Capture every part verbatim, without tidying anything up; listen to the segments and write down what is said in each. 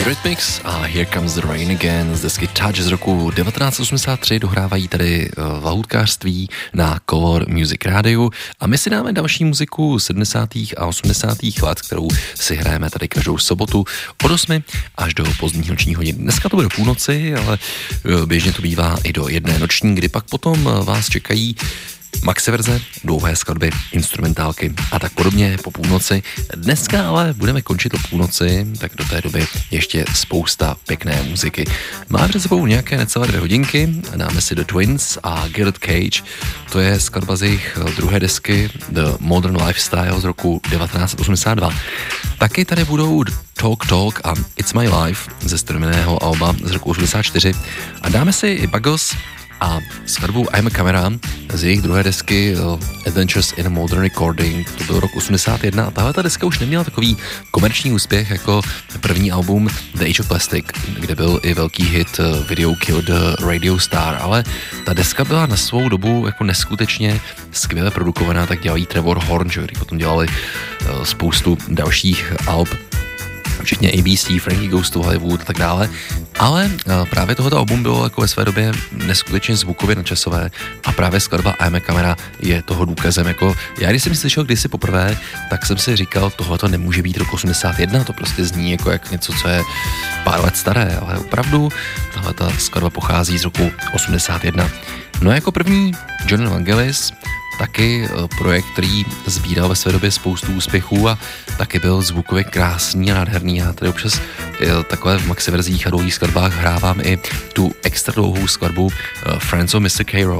Eurythmics a Here Comes the Rain Again z desky Touch z roku devatenáct osmdesát tři dohrávají tady v lahůdkářství na Color Music rádiu a my si dáme další muziku sedmdesátých a osmdesátých let, kterou si hrajeme tady každou sobotu od osmi až do pozdních nočních hodin. Dneska to bude do půlnoci, ale běžně to bývá i do jedné noční, kdy pak potom vás čekají maxi verze, dlouhé skladby, instrumentálky a tak podobně po půlnoci. Dneska ale budeme končit o půlnoci, tak do té doby ještě spousta pěkné muziky. Máme před sebou nějaké necelé dvě hodinky, dáme si The Twins a Gilded Cage, to je skladba z jejich druhé desky The Modern Lifestyle z roku devatenáct osmdesát dva. Taky tady budou Talk Talk a It's My Life ze stejného alba z roku osmdesát čtyři a dáme si i Buggles a skladbu I'm a Camera z jejich druhé desky uh, Adventures in a Modern Recording, to byl rok osmdesát jedna a tahle ta deska už neměla takový komerční úspěch jako první album The Age of Plastic, kde byl i velký hit uh, Video Killed the Radio Star, ale ta deska byla na svou dobu jako neskutečně skvěle produkovaná, tak dělají Trevor Horn, že potom dělali uh, spoustu dalších alb, včetně A B C, Frankie Goes to Hollywood a tak dále, ale právě tohoto album bylo jako ve své době neskutečně zvukově nadčasové a právě skladba I'm a Camera je toho důkazem. Jako já když jsem ji slyšel kdysi poprvé, tak jsem si říkal, tohleto nemůže být rok osmdesát jedna, to prostě zní jako jak něco, co je pár let staré, ale opravdu tahleta skladba pochází z roku osmdesát jedna. No a jako první John Vangelis, taky projekt, který sbíral ve své době spoustu úspěchů a taky byl zvukově krásný a nádherný. Já tady občas takhle v maxi verzích a dlouhých skladbách hrávám i tu extra dlouhou skladbu Friends of mister Cairo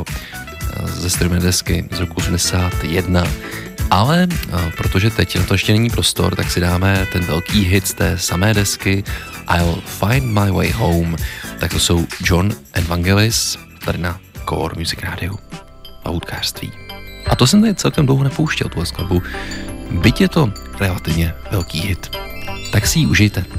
ze stejné desky z roku osmdesát jedna. Ale protože teď na to ještě není prostor, tak si dáme ten velký hit z té samé desky I'll Find My Way Home. Tak to jsou John and Vangelis tady na Core Music rádiu a hudkářství. A to jsem tady celkem dlouho nepouštěl, tuhle skladbu. Byť je to relativně velký hit, tak si ji užijte.